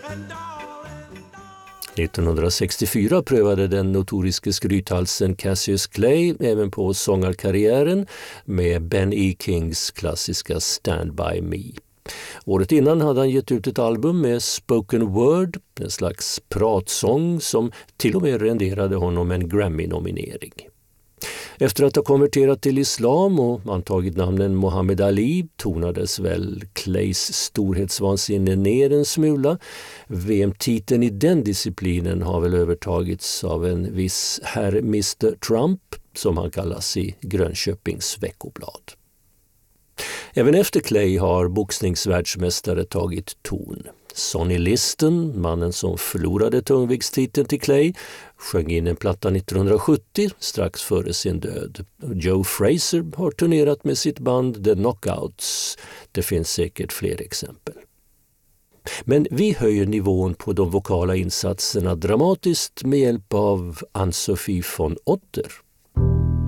1964 prövade den notoriske skrythalsen Cassius Clay även på sångarkarriären med Ben E. Kings klassiska Stand By Me. Året innan hade han gett ut ett album med spoken word, en slags pratsång som till och med renderade honom en Grammy-nominering. Efter att ha konverterat till islam och antagit namnen Muhammad Ali tonades väl Clays storhetsvansinne ner en smula. VM-titeln i den disciplinen har väl övertagits av en viss herr Mr. Trump, som han kallas i Grönköpings Veckoblad. Även efter Clay har boxningsvärldsmästare tagit ton. Sonny Liston, mannen som förlorade tungviktstiteln till Clay, sjöng in en platta 1970 strax före sin död. Joe Frazier har turnerat med sitt band The Knockouts. Det finns säkert fler exempel. Men vi höjer nivån på de vokala insatserna dramatiskt med hjälp av Ann-Sofie von Otter.